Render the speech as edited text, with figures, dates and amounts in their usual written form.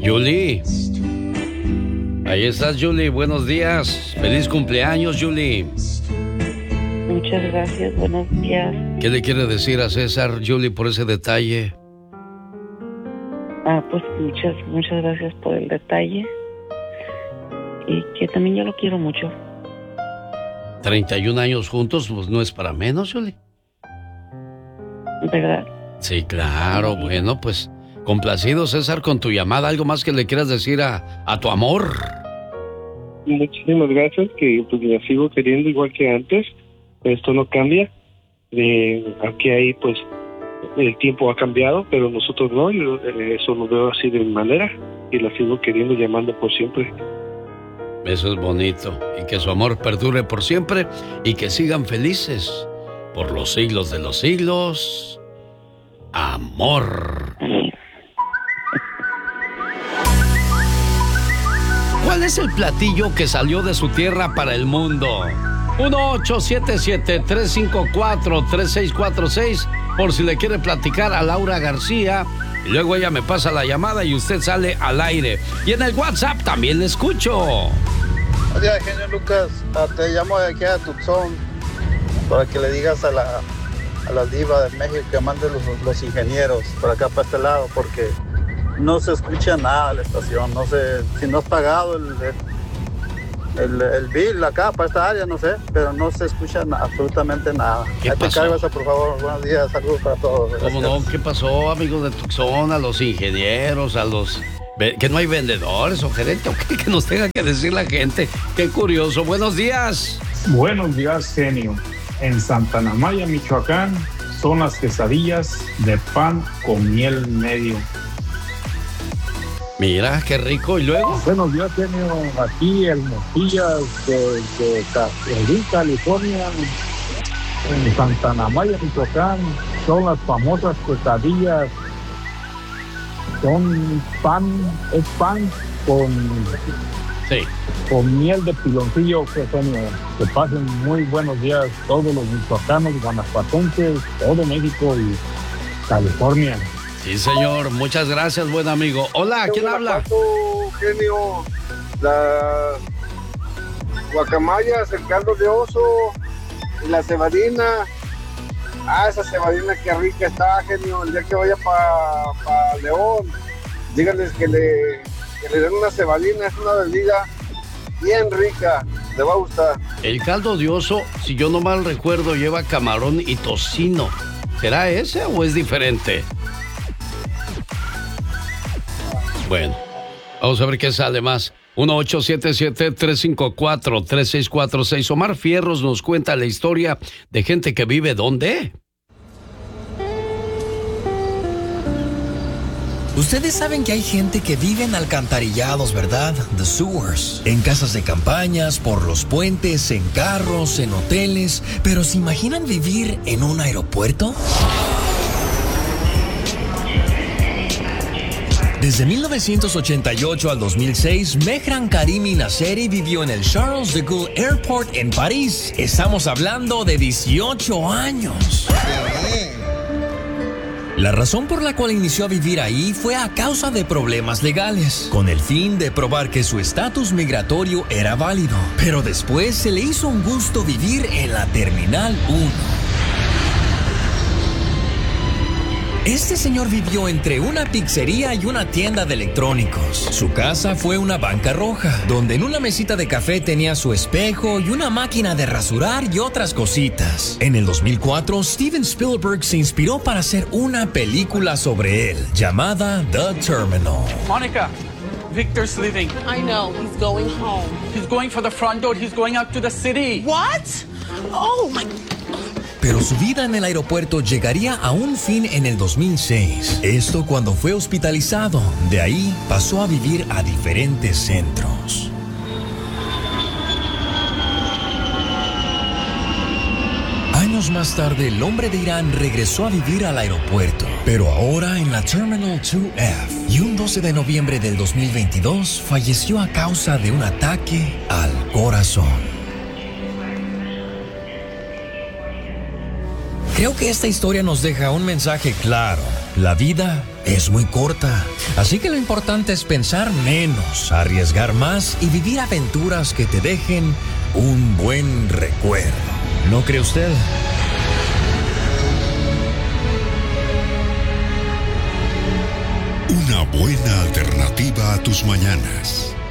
Julie. Ahí estás, Julie. Buenos días. Feliz cumpleaños, Julie. Muchas gracias. Buenos días. ¿Qué le quiere decir a César, Julie, por ese detalle? Pues muchas gracias por el detalle. Y que también yo lo quiero mucho. 31 años juntos, pues no es para menos, Julie. ¿Verdad? Sí, claro. Bueno, pues complacido, César, con tu llamada. ¿Algo más que le quieras decir a tu amor? Muchísimas gracias, que pues la sigo queriendo igual que antes. Esto no cambia. Aquí hay, pues, el tiempo ha cambiado, pero nosotros no. Yo eso lo veo así de manera y la sigo queriendo, llamando por siempre. Eso es bonito. Y que su amor perdure por siempre y que sigan felices por los siglos de los siglos. Amor. ¿Cuál es el platillo que salió de su tierra para el mundo? 1-877-354-3646 por si le quiere platicar a Laura García. Y luego ella me pasa la llamada y usted sale al aire. Y en el WhatsApp también le escucho. Buenos días, genio Lucas. Te llamo de aquí a Tucson para que le digas a la diva de México que mande los ingenieros por acá para este lado, porque no se escucha nada la estación. No sé si no has pagado el bill acá para esta área, no sé, pero no se escucha absolutamente nada. ¿Qué pasó? Te cargo eso, por favor. Buenos días, saludos para todos. ¿Cómo no? ¿Qué pasó, amigos de Tucson? A los ingenieros, a los... ¿Que no hay vendedores o gerente o qué? Que nos tenga que decir la gente. Qué curioso. Buenos días. Buenos días, genio. En Santa Maya, Michoacán, son las quesadillas de pan con miel medio. Mira, qué rico. ¿Y luego? Buenos días, genio. Aquí en Mojillas de California, en Santa Maya, Michoacán, son las famosas quesadillas. Son pan con miel de piloncillo, genio. Que pasen muy buenos días todos los michoacanos, guanajuatenses, todo México y California. Sí, señor. Muchas gracias, buen amigo. Hola, ¿quién habla? Genio, las guacamayas, el caldo de oso y la cebadina. Esa cebadina qué rica está, genio. El día que vaya para León, díganles que le den una cebadina. Es una bebida bien rica, le va a gustar. El caldo de oso, si yo no mal recuerdo, lleva camarón y tocino. ¿Será ese o es diferente? Bueno, vamos a ver qué sale más. 1-877-354-3646. Omar Fierros nos cuenta la historia de gente que vive ¿dónde? Ustedes saben que hay gente que vive en alcantarillados, ¿verdad? The sewers. En casas de campañas, por los puentes, en carros, en hoteles. Pero ¿se imaginan vivir en un aeropuerto? Desde 1988 al 2006, Mehran Karimi Nasseri vivió en el Charles de Gaulle Airport en París. Estamos hablando de 18 años. La razón por la cual inició a vivir ahí fue a causa de problemas legales, con el fin de probar que su estatus migratorio era válido. Pero después se le hizo un gusto vivir en la Terminal 1. Este señor vivió entre una pizzería y una tienda de electrónicos. Su casa fue una banca roja, donde en una mesita de café tenía su espejo y una máquina de rasurar y otras cositas. En el 2004, Steven Spielberg se inspiró para hacer una película sobre él, llamada The Terminal. Monica, Victor's leaving. I know, he's going home. He's going for the front door, he's going out to the city. What? Oh my... Pero su vida en el aeropuerto llegaría a un fin en el 2006. Esto cuando fue hospitalizado. De ahí pasó a vivir a diferentes centros. Años más tarde, el hombre de Irán regresó a vivir al aeropuerto, pero ahora en la Terminal 2F. Y un 12 de noviembre del 2022 falleció a causa de un ataque al corazón. Creo que esta historia nos deja un mensaje claro. La vida es muy corta. Así que lo importante es pensar menos, arriesgar más y vivir aventuras que te dejen un buen recuerdo. ¿No cree usted? Una buena alternativa a tus mañanas.